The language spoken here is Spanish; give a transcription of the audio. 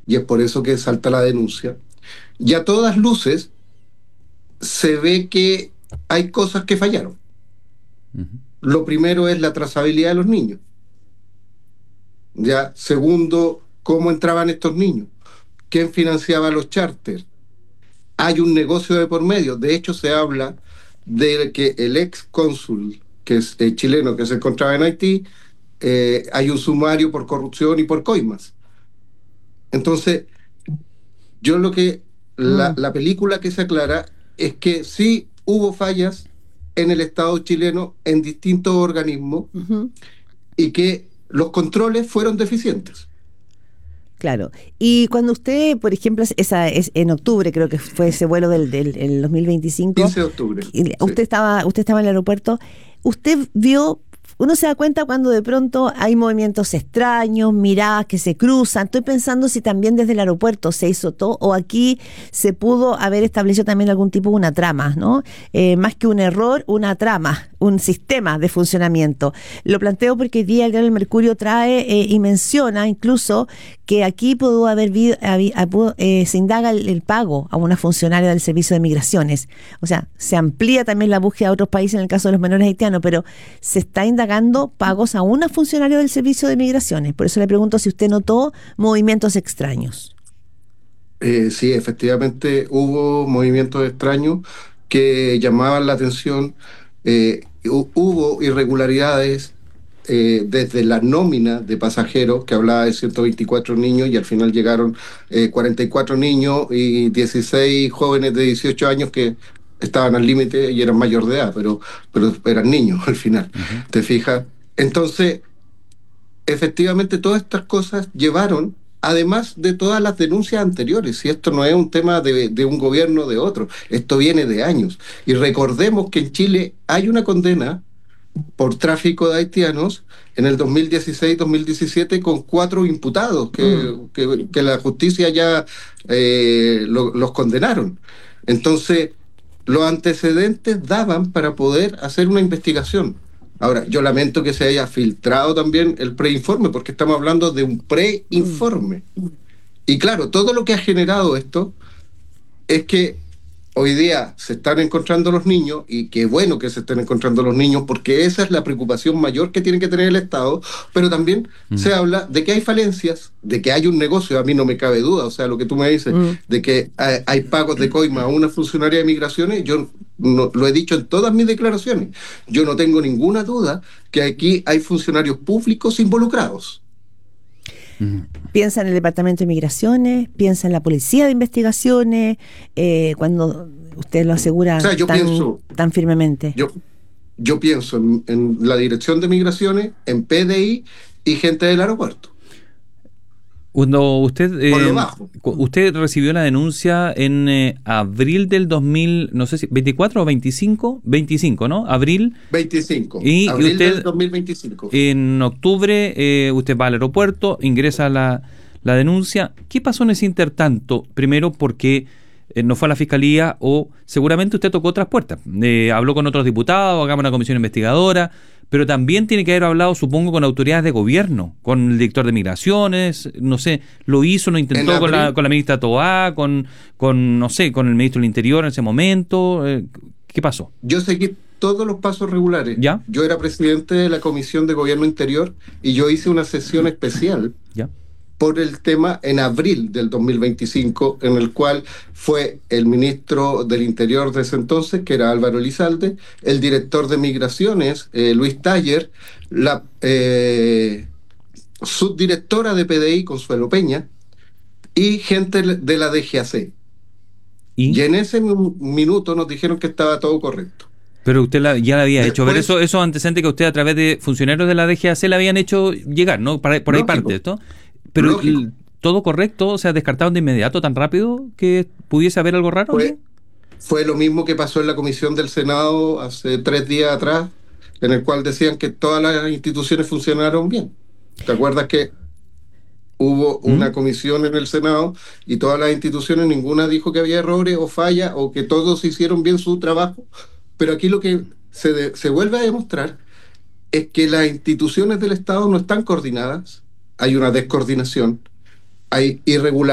y es por eso que salta la denuncia. Y a todas luces se ve que hay cosas que fallaron. Ujú. Lo primero es la trazabilidad de los niños. Ya, segundo, cómo entraban estos niños, quién financiaba los charters. Hay un negocio de por medio. De hecho, se habla de que el ex cónsul, que es chileno, que se encontraba en Haití, hay un sumario por corrupción y por coimas. Entonces, yo lo que Mm, la película que se aclara es que sí hubo fallas en el Estado chileno en distintos organismos ujú. y que los controles fueron deficientes. Claro. Y cuando usted, por ejemplo, esa es en octubre, creo que fue ese vuelo del el 2025, 15 de octubre, sí. usted estaba en el aeropuerto, usted vio, uno se da cuenta cuando de pronto hay movimientos extraños, miradas que se cruzan. Estoy pensando si también desde el aeropuerto se hizo todo o aquí se pudo haber establecido también algún tipo de una trama, ¿no? Más que un error, una trama, un sistema de funcionamiento. Lo planteo porque hoy día el Diario del Mercurio trae y menciona incluso que aquí pudo haber se indaga el pago a una funcionaria del Servicio de Migraciones. O sea, se amplía también la búsqueda a otros países en el caso de los menores haitianos, pero se está indagando pagos a una funcionaria del Servicio de Migraciones. Por eso le pregunto si usted notó movimientos extraños. Sí, efectivamente hubo movimientos extraños que llamaban la atención. Hubo irregularidades desde la nómina de pasajeros, que hablaba de 124 niños y al final llegaron 44 niños y 16 jóvenes de 18 años que estaban al límite y eran mayor de edad, pero eran niños al final. Ujú. ¿Te fijas? Entonces, efectivamente todas estas cosas llevaron, además de todas las denuncias anteriores, y esto no es un tema de un gobierno o de otro, esto viene de años. Y recordemos que en Chile hay una condena por tráfico de haitianos en el 2016-2017 con 4 imputados Mm. que la justicia ya los condenaron. Entonces, los antecedentes daban para poder hacer una investigación. Ahora, yo lamento que se haya filtrado también el preinforme, porque estamos hablando de un Mm. preinforme. Y claro, todo lo que ha generado esto es que hoy día se están encontrando los niños, y qué bueno que se estén encontrando los niños, porque esa es la preocupación mayor que tiene que tener el Estado, pero también Mm. se habla de que hay falencias, de que hay un negocio, a mí no me cabe duda, o sea, lo que tú me dices, Mm. de que hay pagos de coima a una funcionaria de migraciones, yo lo he dicho en todas mis declaraciones, yo no tengo ninguna duda que aquí hay funcionarios públicos involucrados. Ujú. Piensa en el Departamento de Migraciones, piensa en la Policía de Investigaciones, cuando usted lo O asegura sea, yo tan, pienso, tan firmemente. yo, yo pienso en la Dirección de Migraciones, en PDI y gente del aeropuerto, Cuando usted por lo bajo. usted recibió la denuncia en abril del 2000, no sé si 24 o 25, 25, ¿no? Abril, 25, y abril del usted 2025. en octubre usted va al aeropuerto, ingresa la denuncia. ¿Qué pasó en ese intertanto? Primero porque no fue a la fiscalía o seguramente usted tocó otras puertas. Habló con otros diputados, hagamos una comisión investigadora, pero también tiene que haber hablado, supongo, con autoridades de gobierno, con el director de migraciones, no sé, lo hizo, lo En intentó abril, con la ministra Toá, no sé, con el ministro del Interior en ese momento. ¿Qué pasó? yo seguí todos los pasos regulares. ¿Ya? Yo era presidente de la Comisión de Gobierno Interior y yo hice una sesión especial ¿Ya? por el tema en abril del 2025, en el cual fue el ministro del Interior de ese entonces, que era Álvaro Elizalde, el director de Migraciones, Luis Taller, la subdirectora de PDI, Consuelo Peña, y gente de la DGAC. ¿Y? Y en ese minuto nos dijeron que estaba todo correcto. Pero usted ya la había hecho. Pero Después, esos antecedentes que usted a través de funcionarios de la DGAC le habían hecho llegar, ¿no? Por ahí parte lógico, esto. Pero lógico. todo correcto, o sea, descartaron de inmediato tan rápido que pudiese haber algo raro, ¿no? Fue lo mismo que pasó en la comisión del Senado hace 3 días atrás, en el cual decían que todas las instituciones funcionaron bien. ¿Te acuerdas que hubo ¿Mm? una comisión en el Senado y todas las instituciones, ninguna dijo que había errores o fallas o que todos hicieron bien su trabajo? Pero aquí lo que se vuelve a demostrar es que las instituciones del Estado no están coordinadas, hay una descoordinación, hay irregularidades